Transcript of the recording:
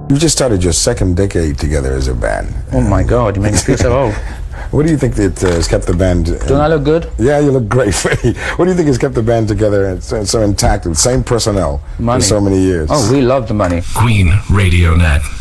You just started your second decade together as a band. Oh my God, you make me feel so old. What do you think that has kept the band... Don't I look good? Yeah, you look great, Freddie. What do you think has kept the band together and so intact with the same personnel for so many years? Oh, we love the money. Queen Radio Net.